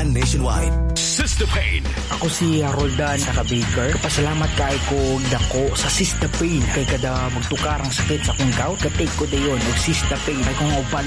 and nationwide. Sistapain. Ako si Roldan Baker. Kapasalamat kay ko dako sa Sistapain. Kay kada magtukar ang sakit sa kong gout, katake ko dayon og Sistapain. Kay kung uban